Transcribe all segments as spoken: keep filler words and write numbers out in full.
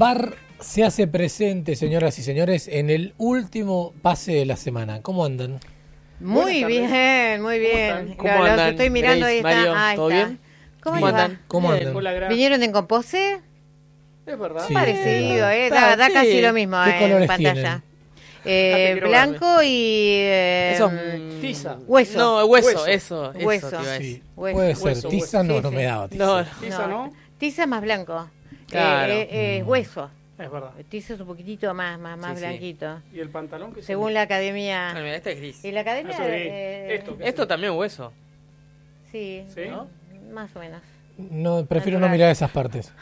V A R se hace presente, señoras y señores, en el último pase de la semana. ¿Cómo andan? Muy bien, muy bien. ¿Cómo Lo- los andan, estoy mirando, Grace, ahí está. Mario? Ahí ¿Todo está. bien? ¿Cómo Bien. les va? andan? ¿Cómo Bien, andan? hola, Gra. ¿Vinieron en Compose? Es verdad. Sí. Parecido, eh, Está, da, da sí. casi lo mismo ¿Qué eh, en colores pantalla. tienen? Eh, Ah, te quiero blanco y eh, Eso mm, Tiza. hueso. No, hueso, Hueso. eso. eso Hueso. te iba a decir. Sí, Hueso. puede ser. Hueso, Tiza hueso. no, Sí, no sí. me daba tiza. No, Tiza, ¿no? Tiza más blanco. Claro. Eh, eh, eh, hueso. Es verdad. Tiza es un poquito más, más, más Sí, sí. blanquito. ¿Y el pantalón que Según la academia. Ah, mira, este es gris. ¿Y la academia? Eso es gris. eh, Esto, ¿qué Esto también hueso. Sí, ¿Sí? ¿no? más o menos. No, prefiero no Natural. mirar esas partes.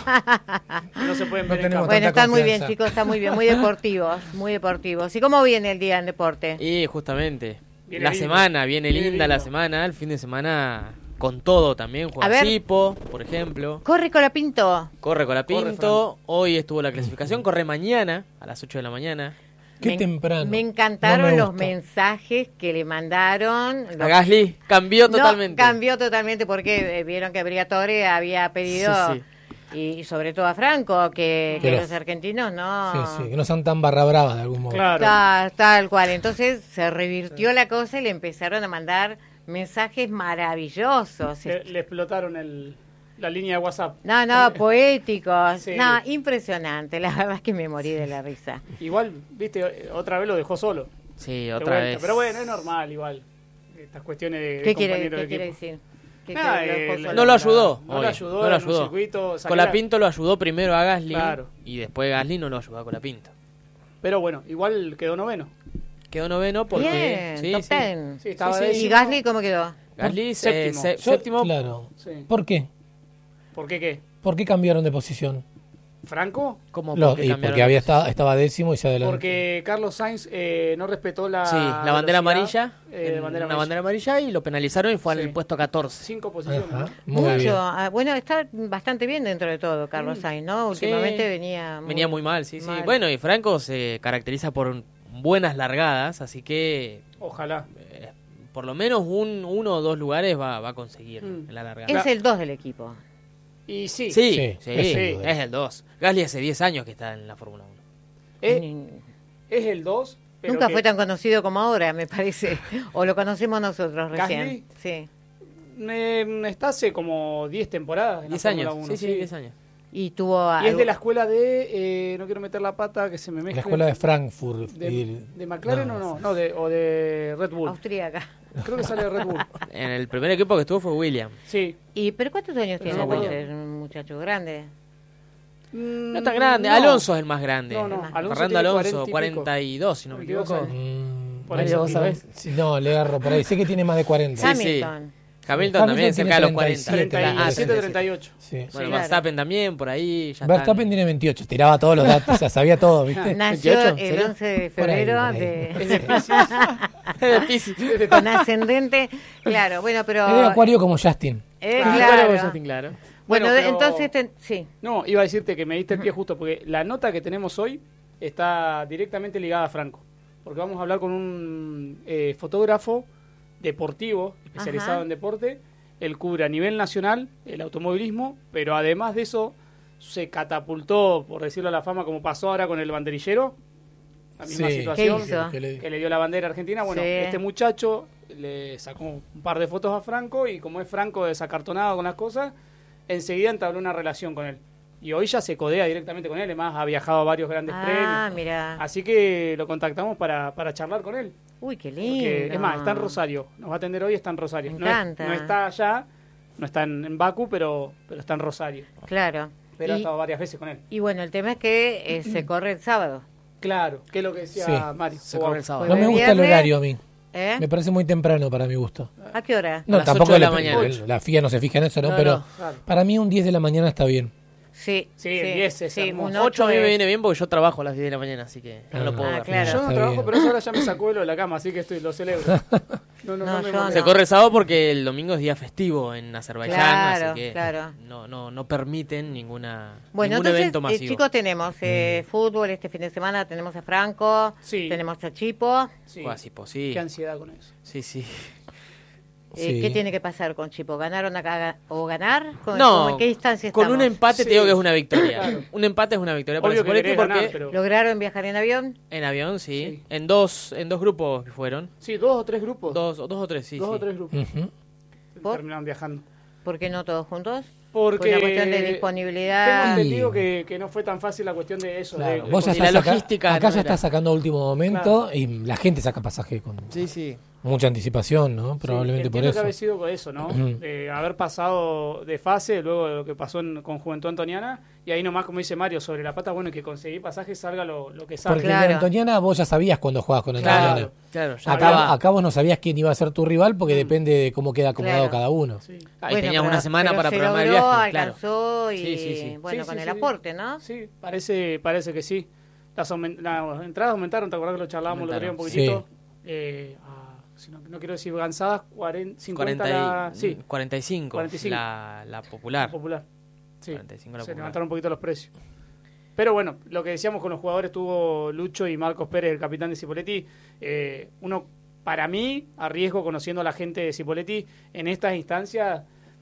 No se pueden No ver en tenemos cámara. Bueno, tanta están muy bien, confianza. chicos, están muy bien, muy deportivos, muy deportivos. ¿Y cómo viene el día en deporte? Y justamente, Viene la lindo. semana, viene Viene linda la lindo. semana, el fin de semana con todo también. A Juega ver. Cipo, por ejemplo. Corre Colapinto. Corre con la Corre, Pinto. Hoy estuvo la clasificación. Corre mañana a las ocho de la mañana. Qué me, temprano. Me encantaron No me los gusta. mensajes que le mandaron. A Los- Gasly cambió No, totalmente. cambió totalmente porque eh, vieron que Briatore había pedido, Sí, sí. y sobre todo a Franco, que, que Que los- los argentinos no... Sí, sí, que no sean tan barra bravas de algún modo. Claro. Tal, tal cual. Entonces se revirtió la cosa y le empezaron a mandar mensajes maravillosos. Le, le explotaron el, la línea de WhatsApp. No, no, poéticos. Sí. No, impresionante. La verdad es que me morí de la risa. Igual, viste, otra vez lo dejó solo. Sí, de otra vuelta. vez. Pero bueno, es normal igual. Estas cuestiones de, de ¿Qué quiere, compañeros qué de quiere equipo. decir? ¿Qué Nada, quiere- lo eh, dejó la- solo? No lo ayudó. No hoy, lo ayudó, no lo en un ayudó. circuito, salir Colapinto lo ayudó primero a Gasly. Claro. Y después Gasly no lo ayudó a Colapinto. Pero bueno, igual quedó noveno. Quedó noveno porque. Bien, sí, top sí. ten. Sí, estaba Sí, sí. ¿Y décimo. Gasly cómo quedó? Gasly Séptimo. se- se- Yo- séptimo. Claro. Sí. ¿Por qué? ¿Por qué qué? ¿Por qué cambiaron de posición? ¿Franco? ¿Cómo? Lo- ¿Por qué y cambiaron porque de había posición? estado, estaba décimo y se adelantó. Porque Carlos Sainz eh, no respetó la, Sí, la bandera velocidad, amarilla. eh, en bandera una amarilla. bandera amarilla y lo penalizaron y fue Sí. al puesto catorce. Cinco posiciones. Ajá, ¿no? muy Mucho. bien. Ah, bueno, está bastante bien dentro de todo, Carlos Mm. Sainz, ¿no? Sí. Últimamente venía muy, Venía muy mal, sí, sí. mal. Bueno, y Franco se caracteriza por buenas largadas, así que Ojalá. eh, por lo menos un uno o dos lugares va, va a conseguir Mm. en la largada. Es el dos del equipo. Y sí, Sí, Sí, sí, es es, el dos. el dos. Gasly hace diez años que está en la Fórmula uno. es, Ni- es el dos. pero Nunca que- fue tan conocido como ahora, me parece. O lo conocemos nosotros recién. ¿Gasly? Sí. Eh, está hace como diez temporadas en la diez años, Fórmula uno, sí, sí, diez años. Y tuvo... Y es algo- de la escuela de, eh, no quiero meter la pata, que se me mezcla. La escuela de Frankfurt. de, y- de McLaren no, o no, no, de, o de Red Bull. austríaca. Creo que sale de Red Bull. En el primer equipo que estuvo fue William. Sí. ¿Y pero cuántos años tiene no me para acuerdo. ser un muchacho grande? Mm, No tan grande, no. Alonso es el más grande. No, no, Alonso Fernando tiene Alonso, cuarenta y pico. cuarenta y dos, si no me cuarenta y dos equivoco. años. Mm, Por no, eso, no, ¿sabes? sí, no, le agarro por ahí. Sé que tiene más de cuarenta. Sí, sí. Hamilton. Hamilton Hamilton también, tiene cerca de los treinta y siete, cuarenta. treinta y Ah, siete, treinta y ocho. Sí. Bueno, claro. Verstappen también, por ahí. Ya Verstappen están. tiene veintiocho. Tiraba todos los datos. O sea, sabía todo, ¿viste? Nació veintiocho, el ¿serio? once de Por ahí, febrero por ahí. Es de... de Piscis. Es de Piscis. con ascendente. Claro, bueno, pero... Es de acuario como Justin. Eh, Claro. claro. Bueno, Justin, claro. Bueno, Bueno, de- pero- entonces, te- sí. No, iba a decirte que me diste el pie justo, porque la nota que tenemos hoy está directamente ligada a Franco. Porque vamos a hablar con un eh, fotógrafo deportivo, especializado Ajá. en deporte. Él cubre a nivel nacional el automovilismo, pero además de eso se catapultó, por decirlo a la fama, como pasó ahora con el banderillero. La misma Sí. situación ¿Qué hizo? Que le- que le dio la bandera argentina. Bueno, Sí. este muchacho le sacó un par de fotos a Franco y como es Franco desacartonado con las cosas, enseguida entabló una relación con él. Y hoy ya se codea directamente con él, además ha viajado a varios grandes Ah, premios. mira. Así que lo contactamos para, para charlar con él. Uy, qué Porque, lindo. es más, está en Rosario. Nos va a atender hoy, está en Rosario. Me No, es- encanta. no está allá, no está en, en Bakú, pero, pero está en Rosario. Claro. Pero ha Y, estado varias veces con él. y bueno, el tema es que eh, se corre el sábado. Claro, que es lo que decía Sí. Mario. Se O- corre el sábado. No me Jueves, gusta el viernes. horario a mí. ¿Eh? Me parece muy temprano para mi gusto. ¿A qué hora? No, las tampoco ocho de la le- mañana. el- la F I A no se fija en eso, ¿no? No, Pero no. Claro. para mí un diez de la mañana está bien. Sí, Sí, el diez es sí, hermoso. un ocho a mí es- me viene bien porque yo trabajo a las diez de la mañana, así que no Ah, lo puedo ah, ver. claro. Yo no Está trabajo, bien. pero esa hora ya me sacó de la cama, así que estoy, lo celebro. No, no, No, no me yo molesta. Se no. corre el sábado porque el domingo es día festivo en Azerbaiyán, Claro, así que claro. no, no, no permiten ninguna, Bueno, ningún entonces, evento eh, masivo. chicos, tenemos eh, fútbol este fin de semana, tenemos a Franco, Sí. tenemos a Chipo. Sí. Fue así, pues sí. Qué ansiedad con eso. Sí, sí. Eh, Sí. ¿Qué tiene que pasar con Chipo? ¿Ganar o, na- o ganar? ¿Con, No, ¿En qué instancia con estamos? un empate Sí. te digo que es una victoria. Claro. Un empate es una victoria para Obvio que Cipolletti querés porque ganar, pero... ¿Lograron viajar en avión? en avión sí, Sí. en dos en dos grupos que fueron, Sí, dos o tres grupos. dos, dos o tres, sí, dos sí. o tres grupos. Ujú. ¿Por? Terminaron viajando. ¿Por qué no todos juntos? Porque Por una cuestión de tengo disponibilidad. entendido que, que no fue tan fácil la cuestión de eso. Claro, de- vos ya y estás la acá, logística acá no ya era. estás sacando a último momento y la gente saca pasaje con Sí, sí. mucha anticipación, ¿no? Probablemente sí, por entiendo eso. que haber sido con eso, ¿no? Ujú. De haber pasado de fase, luego de lo que pasó en- con Juventud Antoniana, y ahí nomás, como dice Mario, sobre la pata, bueno, y que conseguí pasajes salga lo, lo que salga. Porque Claro. en Antoniana vos ya sabías cuando jugabas con Claro, Antoniana. claro, ya Acá, estaba- acá vos no sabías quién iba a ser tu rival porque depende de cómo queda acomodado Claro. cada uno. Sí. ahí Bueno, tenías pero- una semana pero para se programar el logró, viaje, claro. alcanzó y Sí, sí, sí. bueno, Sí, con sí, el sí. aporte, ¿no? Sí, parece, parece que sí. Las, aumen- las entradas aumentaron, ¿te acordás que lo charlábamos el otro día un Aumentaron. poquitito? Eh, a- si no, no quiero decir gansadas, cuarenta, cincuenta cuarenta la, y, sí, cuarenta y cinco, cuarenta y cinco. La, la popular. popular. Sí, cuarenta y cinco la se popular. levantaron un poquito los precios. Pero bueno, lo que decíamos con los jugadores, tuvo Lucho y Marcos Pérez, el capitán de Cipolletti. Eh, uno, para mí, a riesgo, conociendo a la gente de Cipolletti, en estas instancias,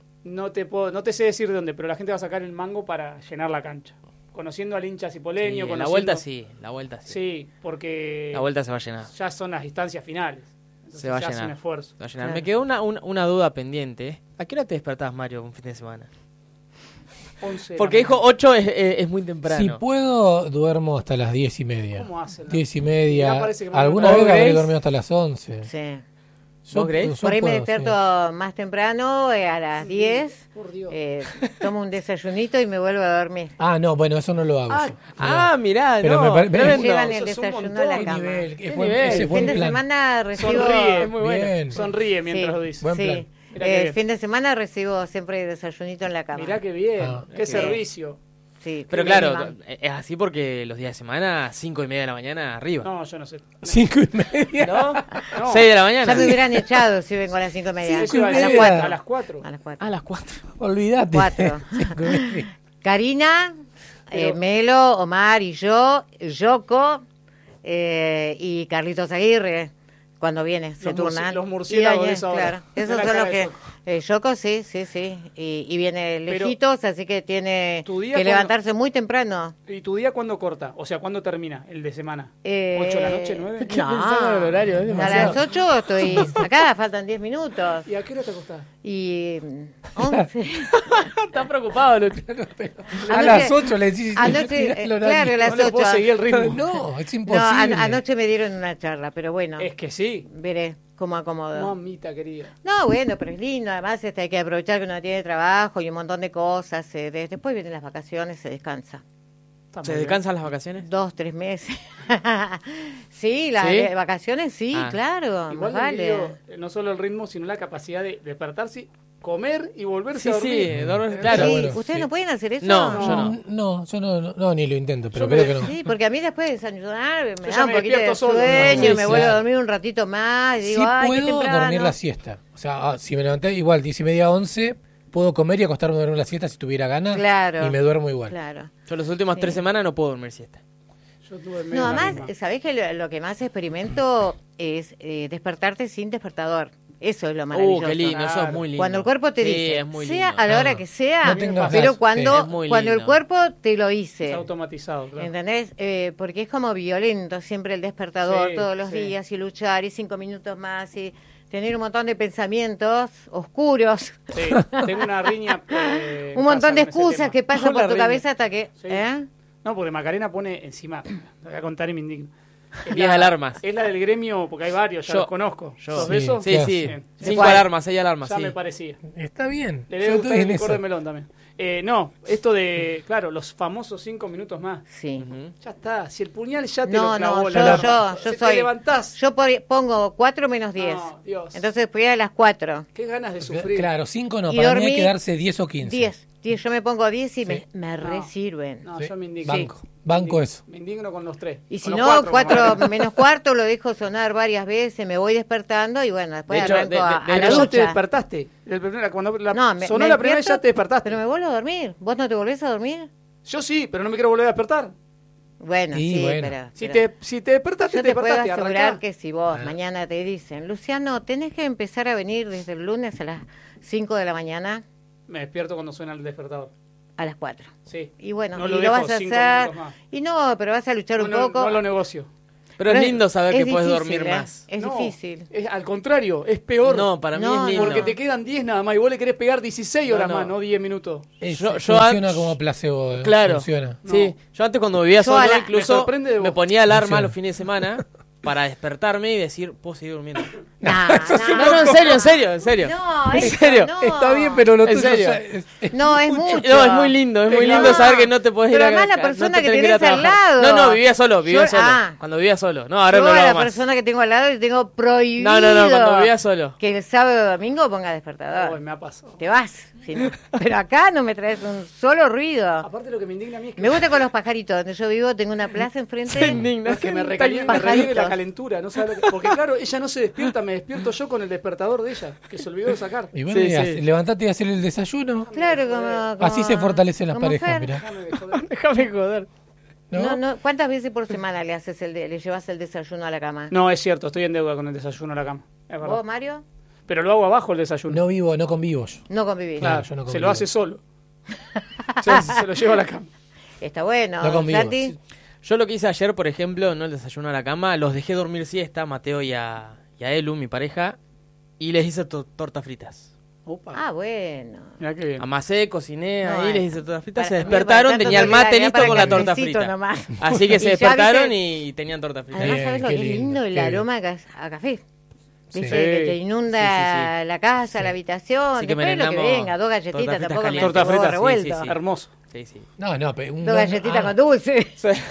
no te puedo, no te sé decir de dónde, pero la gente va a sacar el mango para llenar la cancha. Conociendo al hincha cipoleño, Sí, conociendo... la vuelta sí, la vuelta sí. Sí, porque La vuelta se va a llenar. ya son las instancias finales. Entonces Se va a hace un llenar. esfuerzo. Se va a llenar. Claro. Me quedó una, una, una duda pendiente. ¿A qué hora te despertás, Mario, un fin de semana? once de la Porque dijo mañana. ocho es, es, es muy temprano. Si puedo, duermo hasta las diez y media. ¿Cómo hacen? no? Diez y Ya media. parece que me- Alguna ¿Vos vez habré creés? dormido hasta las once. Sí. Yo- ¿Vos creés? yo Por ahí me puedo, despierto sí. más temprano, eh, a las diez, Por Dios. eh, tomo un desayunito y me vuelvo a dormir. Ah, no, bueno, eso no lo hago. Ah, yo. Ah, mirá, Pero no, me pare- tremendo. Llevan Eso el es un desayuno montón. a la Qué cama. nivel, Qué qué buen- nivel. ese es El buen fin de plan. semana recibo... Sonríe, muy bueno. Bien. Sonríe mientras Sí, lo dice. Buen sí. plan. Mirá qué Eh, el bien. fin de semana recibo siempre desayunito en la cama. Mirá qué bien, Ah, qué sí. servicio. Sí, Pero me claro, anima. es así porque los días de semana, cinco y media de la mañana, arriba. No, yo no sé. Cinco y media. ¿No? No. Seis de la Ya mañana. me hubieran echado si vengo a las cinco y media. Eso iba a a las decir, cuatro. a las cuatro. A las cuatro. Ah, a las cuatro. Olvídate. Cuatro. Cinco y media. Karina, eh, Pero- Melo, Omar y yo, Yoko eh, y Carlitos Aguirre, cuando viene, se Los turnan. murci- los murciélagos Y Daniel, de esa hora. claro. De Esos la son los cara de que... Yoko. Eh, Yoko, sí, sí, sí. Y, y viene Pero- lejitos, así que tiene ¿Tu que día cuándo- levantarse muy temprano. ¿Y tu día cuándo corta? O sea, ¿cuándo termina el de semana? Eh, ¿Ocho de la noche, nueve? ¿Qué pensaba del horario? Es a demasiado. las ocho estoy acá, faltan diez minutos. ¿Y a qué hora te acostás? Y mm, once. Está preocupado, Lucho. A Anoche- las ocho le decís. anoche, tirá eh, el horario. claro, a las No le puedo ocho. seguir el ritmo. No, es No, imposible. an- anoche me dieron una charla, pero bueno, Es que sí. veré cómo acomodo. Mamita querida. No, bueno, pero es lindo. Además, este, hay que aprovechar que uno tiene trabajo y un montón de cosas. eh, de- después vienen las vacaciones, se descansa. Está ¿Se muy bien. descansan las vacaciones? Dos, tres meses. sí, las ¿Sí? eh, vacaciones, sí, Ah. claro. Igual más le vale. envidio, eh, no solo el ritmo, sino la capacidad de despertarse, comer y volverse Sí, a dormir. sí, dormir, Sí, claro. bueno, ¿ustedes sí. no pueden hacer eso? No, yo No, no. no, yo no, no, no, ni lo intento, pero Yo creo me- que no. Sí, porque a mí después de desayunar me ya da un me poquito de despierto solo, ¿no? sueño, Sí, y me vuelvo claro. a dormir un ratito más y digo, Sí ay, qué puedo temprano. dormir la siesta. O sea, ah, si me levanté igual diez y media, once, puedo comer y acostarme a dormir la siesta si tuviera ganas. Claro. Y me duermo igual. Claro. Yo las últimas Sí. tres semanas no puedo dormir siesta. Yo tuve medio No, la además, misma. ¿sabés que lo, lo que más experimento es eh, despertarte sin despertador? Eso es lo maravilloso. Uh, qué lindo, eso es muy lindo. Cuando el cuerpo te Sí, dice, es muy sea lindo. a la hora Ah, que sea, no tengas pero ganas, cuando, sí. Es muy cuando el lindo. cuerpo te lo Es dice. automatizado, claro. ¿Entendés? Eh, porque es como violento siempre el despertador Sí, todos los sí. días y luchar y cinco minutos más y tener un montón de pensamientos oscuros, Sí, tengo una riña. eh, en un montón casa de con ese excusas tema. que pasan Hola, por tu Reina. cabeza hasta que... Sí. ¿eh? No, porque Macarena pone encima. Te voy a contar y me indigno. Es Diez la- alarmas. Es la del gremio, porque hay varios, ya Yo- los conozco. yo- ¿Sos Sí. de esos? Sí, Bien. sí. Bien. Cinco ¿Cuál? alarmas, seis alarmas, Ya sí. me parecía. Está bien. Le Yo debe estoy gustar el en licor esa. de melón también. Eh, no, esto de, claro, los famosos cinco minutos más. Sí. Ujú. Ya está, si el puñal ya te No, lo clavó no, la yo, alarma. yo, Si yo te soy... levantás. Yo por- pongo cuatro menos diez. No, Dios. Entonces después a las cuatro. Qué ganas de sufrir. Claro, cinco no, Y para mí hay dormí que darse diez o quince. diez. diez. Yo me pongo diez y Sí. me, me No. resirven. No, Sí. yo me indigno. Banco, Sí. banco Me indigno- eso. Me indigno con los tres. Y si Con no, los cuatro, cuatro como- menos cuarto lo dejo sonar varias veces, me voy despertando y bueno, después De hecho, arranco de- de- a, de a la Pero hecho, ya ducha. te despertaste. El primer- cuando la- No, me- sonó me la primera vez despierto, ya te despertaste. Pero me vuelvo a dormir. ¿Vos no te volvés a dormir? Yo sí, pero no me quiero volver a despertar. Bueno, Y sí, bueno. pero... Si pero- te, si te despertaste, Yo te te puedo despertaste, asegurar arrancá. que si vos Ah. mañana te dicen, Luciano, tenés que empezar a venir desde el lunes a las cinco de la mañana Me despierto cuando suena el despertador. a las cuatro. Sí. Y bueno, No y lo lo, dejo vas a cinco hacer... minutos más. Y no, pero vas a luchar No, un no, poco. no lo negocio. Pero es lindo saber es que puedes difícil, dormir ¿eh? más. Es No, difícil. Es, al contrario, es peor. No, para mí No, es lindo. Porque te quedan diez nada más y vos le querés pegar dieciséis horas No, no. más, no diez minutos. Es- Yo- yo funciona an- como placebo. eh, Claro. Funciona. Sí, yo antes cuando vivía Yo a solo la- Me incluso sorprende de vos. me ponía alarma Funciona. los fines de semana para despertarme y decir, puedo seguir durmiendo. No, No, no, en serio, en serio, en serio. No, en eso serio. no. Está bien, pero lo ¿En tuyo serio? ya es, es- No, es mucho. No, es muy lindo, es muy No. lindo saber que no te puedes ir Pero a además la no persona te que tenés ir a tenés al trabajar. lado. No, no, vivía solo, vivía Yo- solo. ah. Cuando vivía solo. No, ahora Yo no lo a la hago más. persona que tengo al lado le tengo prohibido. No, no, no, cuando vivía solo. Que el sábado o domingo ponga despertador. Uy, me ha pasado. Te vas. si no. Pero acá no me traes un solo ruido. Aparte lo que me indigna a mí es que, Me gusta con los pajaritos. Donde yo vivo tengo una plaza enfrente. Se indigna. es que me, Está recalie- bien. me revive la Pajaritos. calentura. No sabe lo que- porque claro, ella no se despierta, me despierto yo con el despertador de ella, que se olvidó de sacar. Y bueno, Sí, y sí. hace- levantate y hacer el desayuno. Claro, como, como- Así se fortalecen las como parejas, Fer. mirá. Déjame de joder. Déjame joder. ¿No? No, no, ¿cuántas veces por semana le haces el de- le llevas el desayuno a la cama? No, es cierto, estoy en deuda con el desayuno a la cama. Es verdad. ¿Vos, Mario? Pero lo hago abajo el desayuno. No vivo, no convivo yo. No convivís. Claro, Claro, yo no se convivo. lo hace solo. se, se lo lleva a la cama. Está bueno. No convivo. Santi. Yo lo que hice ayer, por ejemplo, no el desayuno a la cama, los dejé dormir siesta, Mateo y a, y a Elu, mi pareja, y les hice to- tortas fritas. Opa. Ah, bueno. Mirá qué bien. Amasé, cociné, No, ahí eh. les hice tortas fritas, Para- se despertaron, tanto tenía el solidaridad mate listo para con el la torta cafecito frita. nomás. Así que se Y ya despertaron viste- y tenían torta frita. Además, Bien, ¿sabes lo qué que es lindo, lindo? El qué bien. aroma a, ca- a café. Sí. Viste, que te Sí. inunda Sí, sí, sí. la casa, Sí. la habitación. Así que Después lo que merendamos venga, dos tortas galletitas, fritas tampoco me calientes. hace Torta frita, huevo sí, revuelto. sí, sí. Hermoso. Sí, sí. No, no, pero un Dos galletitas ah, con dulce.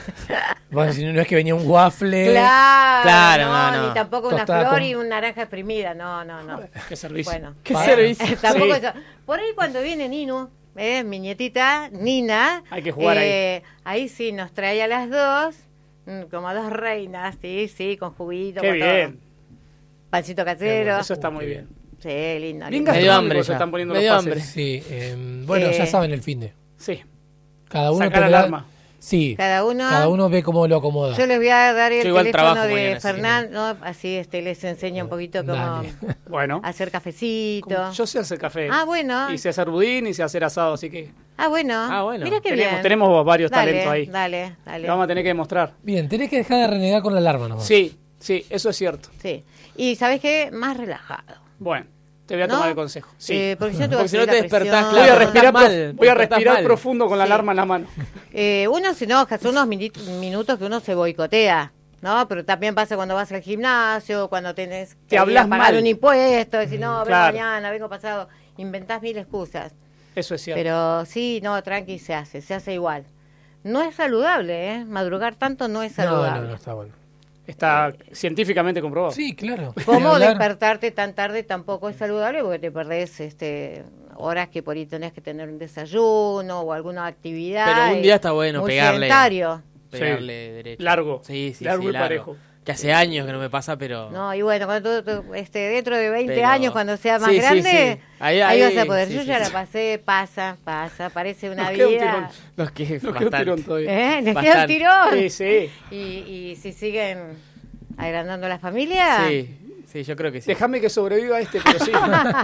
Bueno, si no, no es que venía un waffle. Claro, Claro, no, no, no. ni tampoco una Tostada flor con- y una naranja exprimida, no, no, no. Qué servicio. Bueno, ¿Qué Pa- servicio? tampoco Sí. eso. Por ahí cuando viene Nino, eh, mi nietita, Nina, Hay que jugar eh, ahí sí nos trae a las dos, mm, como dos reinas, sí, sí, con juguito, Qué con todo. bien. Pancito casero. Eso está muy bien. Sí, lindo. Bien lindo. Medio hambre gastronómicos se ya. están poniendo Medio los pases. hambre. Sí, eh, bueno, Eh, ya saben el fin de. Sí. Cada uno Sacar tendrá- alarma. Sí, Cada uno. cada uno ve cómo lo acomoda. Yo les voy a dar el Yo igual teléfono trabajo de mañana, sí. Fernando, así este les enseña un poquito cómo Dale. Bueno. hacer cafecito. Como- Yo sé hacer café. Ah, bueno. Y sé hacer budín y sé hacer asado, así que Ah, bueno. Ah, bueno. Mira qué tenemos, bien. tenemos varios Dale, talentos ahí. Dale, dale. Lo vamos a tener que demostrar. Bien, tenés que dejar de renegar con la alarma nomás. Sí, sí, eso es cierto. Sí. Y ¿sabes qué? Más relajado. Bueno, te voy a ¿No? tomar el consejo. Sí. Eh, porque si no te va a Porque si no subir te la despertás, presión. voy a claro, respirar, estás mal, prof- voy a estás respirar mal. profundo con la Sí. alarma en la mano. Eh, uno se enoja, son unos mini- minutos que uno se boicotea, ¿no? Pero también pasa cuando vas al gimnasio, cuando tenés que Te ir a hablas pagar mal. un impuesto, decir, no, vengo Claro. mañana, vengo pasado. Inventás mil excusas. Eso es cierto. Pero sí, no, tranqui, se hace, se hace igual. No es saludable, ¿eh? Madrugar tanto no es No, saludable. no, no está bueno. Está científicamente comprobado. Sí, claro. ¿Cómo Ni hablar. despertarte tan tarde tampoco es saludable? Porque te perdés este, horas que por ahí tenés que tener un desayuno o alguna actividad. Pero un y día está bueno muy pegarle. sedentario. Pegarle derecho. Largo. Sí, sí, Largo sí, y largo. parejo. Que hace años que no me pasa, pero... No, y bueno, cuando tú, tú, este, dentro de veinte Pero- años, cuando sea más Sí, sí, grande, sí. Ahí- ahí, ahí- vas a poder. sí, Yo sí, ya sí. la pasé, pasa, pasa, parece una Nos queda un vida. tirón. Los que Nos queda un bastante. tirón todavía. ¿Eh? ¿Les queda un Bastante. tirón? Sí, sí. Y, y si siguen agrandando la familia. Sí, sí, yo creo que sí. Déjame que sobreviva este, pero sí.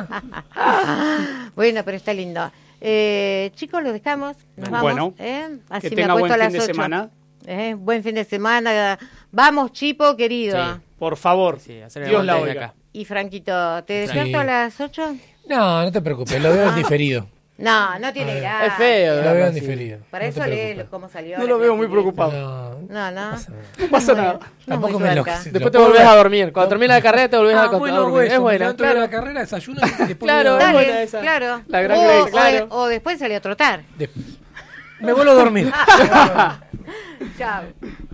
Bueno, pero está lindo. Eh, chicos, los dejamos. Nos vamos. Bueno, ¿eh? Así que me tenga acuesto buen a fin las de ocho. semana. Eh, Buen fin de semana. Vamos, Chipo, querido. Sí. Por favor. Sí, hacer el Dios la aguante desde oiga. acá. Y Franquito, ¿te Sí. despierto a las ocho? No, no te preocupes, lo veo en diferido. No, no tiene Ah, gracia. Es feo. Lo verlo veo en así. diferido. Para no eso te lee preocupes. cómo salió. No la lo veo muy clase. preocupado. No, No, no. pasa nada. No pasa nada. Tampoco muy me suelta. enojes. Después te volvés a dormir. Cuando termina la carrera te volvés a, Ah, a bueno, dormir. eso, Es me buena. levanto de Claro. la carrera, desayuno y después Claro, me, es Dale, buena esa. claro. La gran o, Grace, o- claro. o después salí a trotar. de- me vuelvo a dormir. Chao.